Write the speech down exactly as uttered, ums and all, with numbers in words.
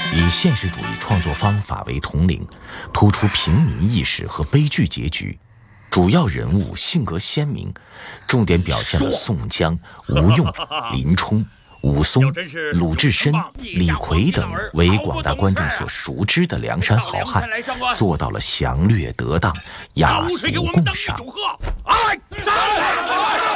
以现实主义创作方法为统领，突出平民意识和悲剧结局，主要人物性格鲜明，重点表现了宋江、吴用、林冲、武松、鲁智深、李逵等为广大观众所熟知的梁山好汉，做到了详略得当、雅俗共赏。 哎，上来！